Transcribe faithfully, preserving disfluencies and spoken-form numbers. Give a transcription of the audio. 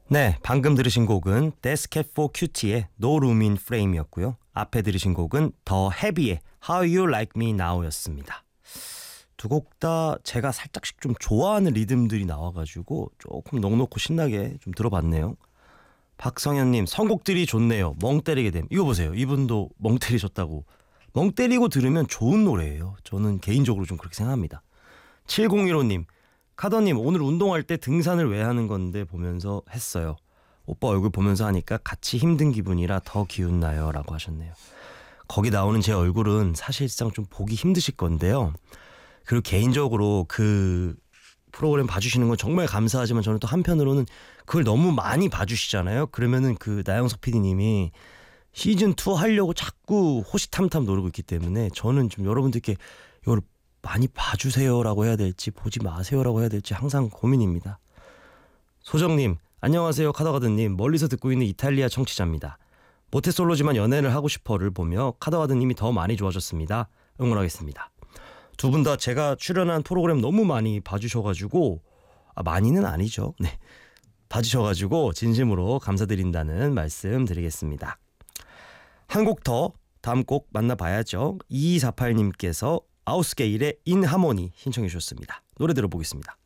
네, 방금 들으신 곡은 Descat for Cutie의 No Room in Frame이었고요. 앞에 들으신 곡은 더 헤비의 How You Like Me Now였습니다. 두 곡 다 제가 살짝씩 좀 좋아하는 리듬들이 나와가지고 조금 넉넉고 신나게 좀 들어봤네요. 박성현님, 선곡들이 좋네요. 멍 때리게 됨. 이거 보세요. 이분도 멍 때리셨다고. 멍 때리고 들으면 좋은 노래예요. 저는 개인적으로 좀 그렇게 생각합니다. 칠공일오님, 카더님 오늘 운동할 때 등산을 왜 하는 건데 보면서 했어요. 오빠 얼굴 보면서 하니까 같이 힘든 기분이라 더 기운나요 라고 하셨네요. 거기 나오는 제 얼굴은 사실상 좀 보기 힘드실 건데요. 그리고 개인적으로 그 프로그램 봐주시는 건 정말 감사하지만 저는 또 한편으로는 그걸 너무 많이 봐주시잖아요. 그러면은 그 나영석 피디님이 시즌이 하려고 자꾸 호시탐탐 노리고 있기 때문에 저는 좀 여러분들께 이걸 많이 봐주세요라고 해야 될지 보지 마세요라고 해야 될지 항상 고민입니다. 소정님, 안녕하세요. 카더가드님, 멀리서 듣고 있는 이탈리아 청취자입니다. 모태솔로지만 연애를 하고 싶어를 보며 카더가드님이 더 많이 좋아졌습니다. 응원하겠습니다. 두 분 다 제가 출연한 프로그램 너무 많이 봐주셔가지고 아, 많이는 아니죠. 네, 봐주셔가지고 진심으로 감사드린다는 말씀 드리겠습니다. 한 곡 더 다음 곡 만나봐야죠. 이이사팔님께서 아우스게일의 인하모니 신청해 주셨습니다. 노래 들어보겠습니다.